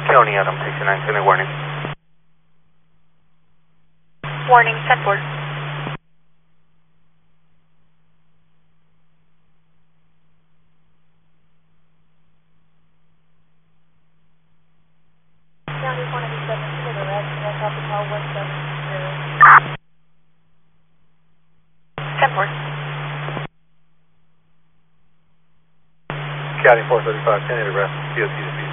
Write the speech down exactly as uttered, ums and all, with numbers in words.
County, Adam, sixty-nine, sending warning. Warning, ten four. County one eighty-seven, to the left, and that's off the call one seven zero. ten four. County four thirty-five, ten eight arrest, C O T to